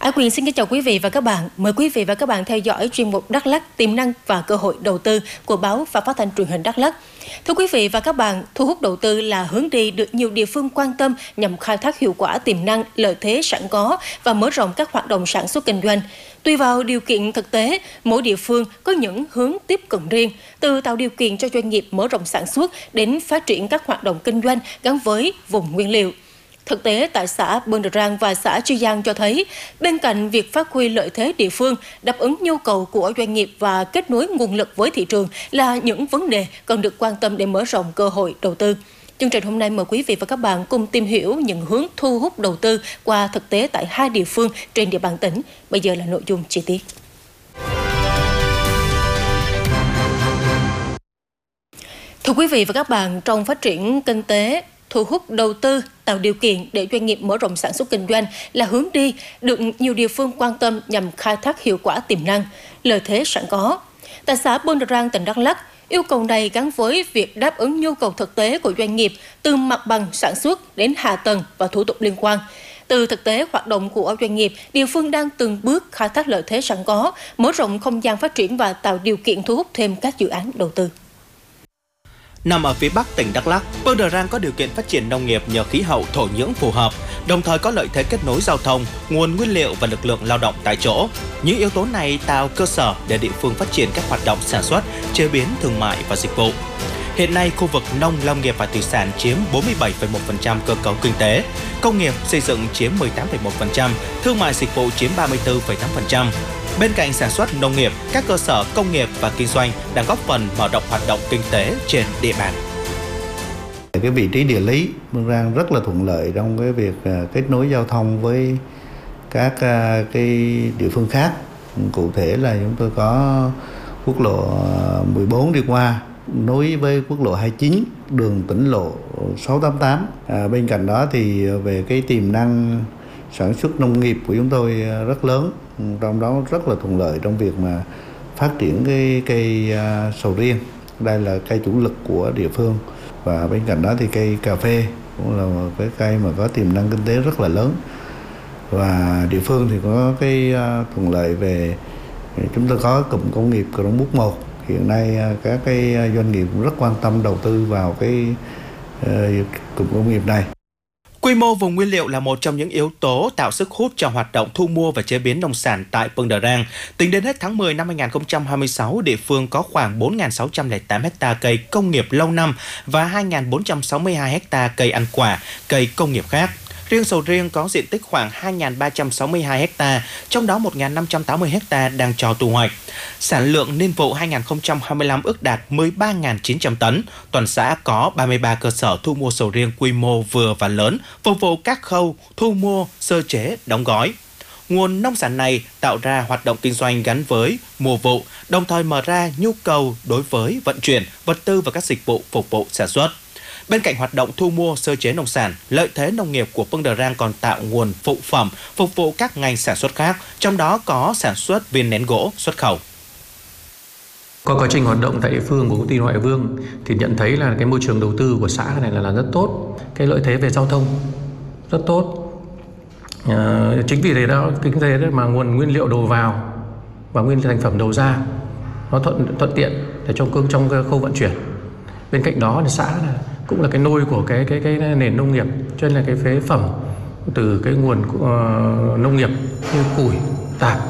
Ái Quyền xin kính chào quý vị và các bạn. Mời quý vị và các bạn theo dõi chuyên mục Đắk Lắk tiềm năng và cơ hội đầu tư của báo và phát thanh truyền hình Đắk Lắk. Thưa quý vị và các bạn, thu hút đầu tư là hướng đi được nhiều địa phương quan tâm nhằm khai thác hiệu quả tiềm năng, lợi thế sẵn có và mở rộng các hoạt động sản xuất kinh doanh. Tùy vào điều kiện thực tế, mỗi địa phương có những hướng tiếp cận riêng, từ tạo điều kiện cho doanh nghiệp mở rộng sản xuất đến phát triển các hoạt động kinh doanh gắn với vùng nguyên liệu. Thực tế tại xã Bơn Đờ Rang và xã Chư Giang cho thấy, bên cạnh việc phát huy lợi thế địa phương, đáp ứng nhu cầu của doanh nghiệp và kết nối nguồn lực với thị trường là những vấn đề cần được quan tâm để mở rộng cơ hội đầu tư. Chương trình hôm nay mời quý vị và các bạn cùng tìm hiểu những hướng thu hút đầu tư qua thực tế tại hai địa phương trên địa bàn tỉnh. Bây giờ là nội dung chi tiết. Thưa quý vị và các bạn, trong phát triển kinh tế, thu hút đầu tư, tạo điều kiện để doanh nghiệp mở rộng sản xuất kinh doanh là hướng đi được nhiều địa phương quan tâm nhằm khai thác hiệu quả tiềm năng, lợi thế sẵn có. Tại xã Bơn Đờ Rang, tỉnh Đắk Lắk, yêu cầu này gắn với việc đáp ứng nhu cầu thực tế của doanh nghiệp từ mặt bằng sản xuất đến hạ tầng và thủ tục liên quan. Từ thực tế hoạt động của doanh nghiệp, địa phương đang từng bước khai thác lợi thế sẵn có, mở rộng không gian phát triển và tạo điều kiện thu hút thêm các dự án đầu tư. Nằm ở phía bắc tỉnh Đắk Lắk, Bơn Đờ Rang có điều kiện phát triển nông nghiệp nhờ khí hậu thổ nhưỡng phù hợp, đồng thời có lợi thế kết nối giao thông, nguồn nguyên liệu và lực lượng lao động tại chỗ. Những yếu tố này tạo cơ sở để địa phương phát triển các hoạt động sản xuất, chế biến, thương mại và dịch vụ. Hiện nay, khu vực nông, lâm nghiệp và thủy sản chiếm 47,1% cơ cấu kinh tế, công nghiệp, xây dựng chiếm 18,1%, thương mại dịch vụ chiếm 34,8%. Bên cạnh sản xuất nông nghiệp, các cơ sở công nghiệp và kinh doanh đang góp phần mở rộng hoạt động kinh tế trên địa bàn. Cái vị trí địa lý Bơn Rang rất là thuận lợi trong cái việc kết nối giao thông với các cái địa phương khác. Cụ thể là chúng tôi có quốc lộ 14 đi qua, nối với quốc lộ 29, đường tỉnh lộ 688. Bên cạnh đó thì về cái tiềm năng sản xuất nông nghiệp của chúng tôi rất lớn, trong đó rất là thuận lợi trong việc mà phát triển cái cây sầu riêng. Đây là cây chủ lực của địa phương, và bên cạnh đó thì cây cà phê cũng là một cái cây mà có tiềm năng kinh tế rất là lớn. Và địa phương thì có cái thuận lợi về chúng tôi có cụm công nghiệp Crong Búc 1. Hiện nay các cái doanh nghiệp cũng rất quan tâm đầu tư vào cái cụm công nghiệp này. Quy mô vùng nguyên liệu là một trong những yếu tố tạo sức hút cho hoạt động thu mua và chế biến nông sản tại Bơn Đờ Rang. Tính đến hết tháng 10 năm 2026, địa phương có khoảng 4.608 ha cây công nghiệp lâu năm và 2.462 ha cây ăn quả, cây công nghiệp khác. Riêng sầu riêng có diện tích khoảng 2.362 ha, trong đó 1.580 ha đang cho thu hoạch. Sản lượng niên vụ 2025 ước đạt 13.900 tấn. Toàn xã có 33 cơ sở thu mua sầu riêng quy mô vừa và lớn, phục vụ các khâu thu mua, sơ chế, đóng gói. Nguồn nông sản này tạo ra hoạt động kinh doanh gắn với mùa vụ, đồng thời mở ra nhu cầu đối với vận chuyển, vật tư và các dịch vụ phục vụ sản xuất. Bên cạnh hoạt động thu mua sơ chế nông sản, lợi thế nông nghiệp của Bơn Đờ Rang còn tạo nguồn phụ phẩm phục vụ các ngành sản xuất khác, trong đó có sản xuất viên nén gỗ xuất khẩu. Qua quá trình hoạt động tại địa phương của công ty Ngoại Vương thì nhận thấy là cái môi trường đầu tư của xã này là rất tốt, cái lợi thế về giao thông rất tốt. Chính vì thế đó, kinh tế đấy mà nguồn nguyên liệu đầu vào và nguyên thành phẩm đầu ra nó thuận tiện để trong cái khâu vận chuyển. Bên cạnh đó thì xã cũng là cái nôi của cái nền nông nghiệp, cho nên là cái phế phẩm từ cái nguồn nông nghiệp như củi, tạp